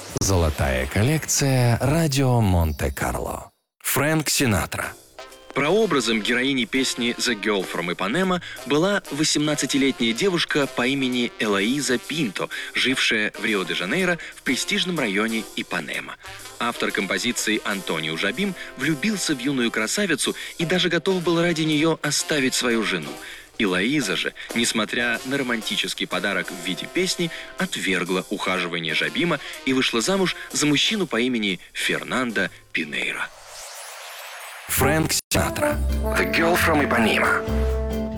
Золотая коллекция «Радио Монте-Карло». Фрэнк Синатра. Прообразом героини песни «The Girl from Ipanema» была 18-летняя девушка по имени Элоиза Пинто, жившая в Рио-де-Жанейро в престижном районе Ипанема. Автор композиции Антонио Жабим влюбился в юную красавицу и даже готов был ради нее оставить свою жену. Элоиза же, несмотря на романтический подарок в виде песни, отвергла ухаживание Жабима и вышла замуж за мужчину по имени Фернандо Пинейро. Фрэнк Синатра. «The Girl from Ipanema».